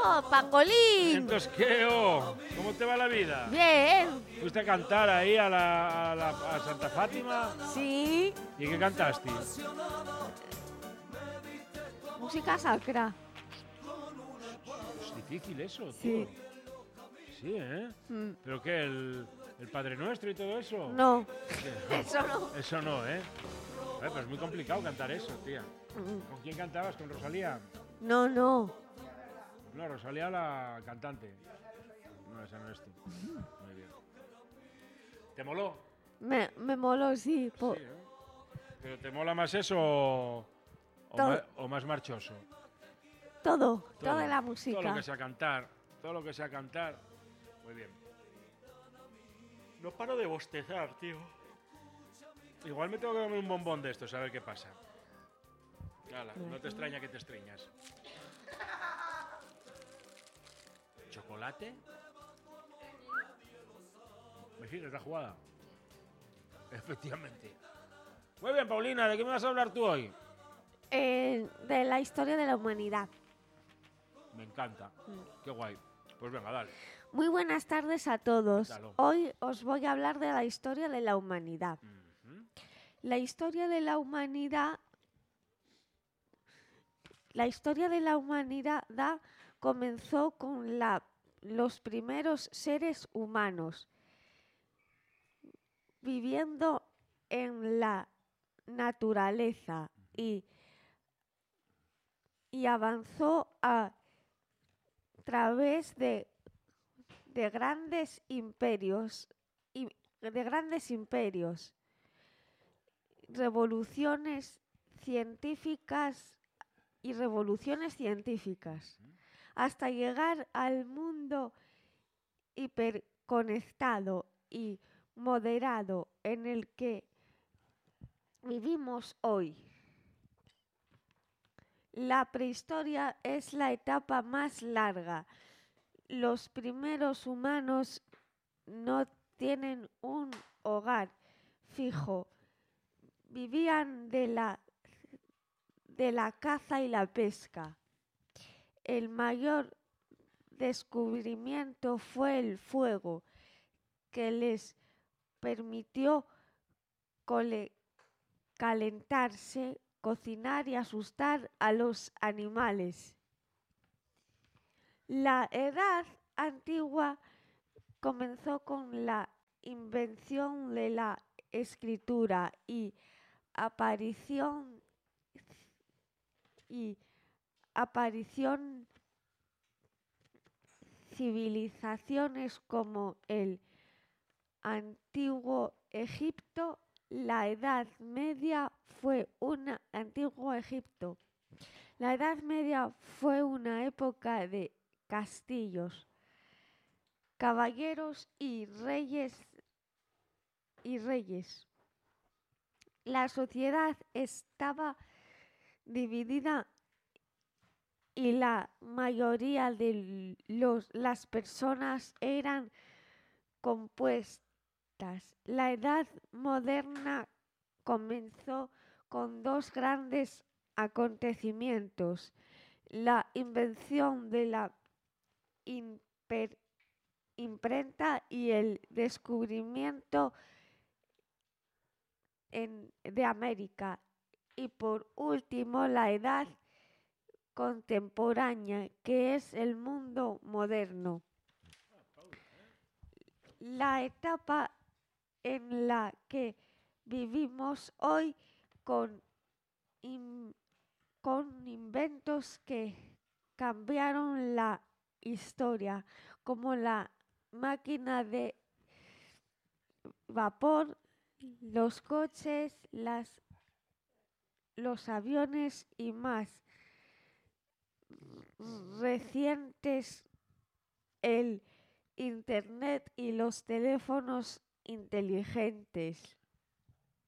¡Oh, Pacolín! Entonces, ¿qué? Oh? ¿Cómo te va la vida? Bien, ¿Fuiste a cantar ahí a Santa Fátima? sí. ¿Y qué cantaste? Música sacra. Es difícil eso, Sí. tú. Sí, ¿eh? Mm, ¿Pero qué? ¿El Padre Nuestro y todo eso? No, ¿Qué? eso no. Eso no, ¿eh? Pues es muy complicado cantar eso, tía. Mm, ¿Con quién cantabas? ¿Con Rosalía? No, no. No, Rosalía la cantante. No, esa no es tú. Muy bien. ¿Te moló? Me moló, sí. Sí, ¿eh? ¿Pero te mola más eso o más marchoso? Todo Todo. de la Todo lo música. que sea cantar. Todo lo que sea cantar. Muy bien. No paro de bostezar, tío. Igual me tengo que comer un bombón de estos, a ver qué pasa. Hala, no te extraña que te estriñas. ¿Chocolate? ¿Me sigues la jugada? Efectivamente. Muy bien, Paulina, ¿de qué me vas a hablar tú hoy? De la historia de la humanidad. Me encanta. Qué guay. Pues venga, dale. Muy buenas tardes a todos. ¿Qué tal? Hoy os voy a hablar de la historia de la humanidad. Ujú. La historia de la humanidad. La historia de la humanidad comenzó con los primeros seres humanos viviendo en la naturaleza y avanzó a través de grandes imperios y de grandes imperios, revoluciones científicas y revoluciones científicas, hasta llegar al mundo hiperconectado y moderado en el que vivimos hoy. La prehistoria es la etapa más larga. Los primeros humanos no tienen un hogar fijo. Vivían de la caza y la pesca. El mayor descubrimiento fue el fuego, que les permitió calentarse, cocinar y asustar a los animales. La edad antigua comenzó con la invención de la escritura aparición y aparición civilizaciones como el Antiguo Egipto. La Edad Media fue una Antiguo Egipto. La Edad Media fue una época de castillos, caballeros y reyes. La sociedad estaba dividida y la mayoría de las personas eran compuestas. La edad moderna comenzó con dos grandes acontecimientos: la invención de la imprenta y el descubrimiento de América. Y por último, la edad contemporánea, que es el mundo moderno. La etapa en la que vivimos hoy con, con inventos que cambiaron la historia, como la máquina de vapor, los coches, los aviones y más recientes, el Internet y los teléfonos inteligentes.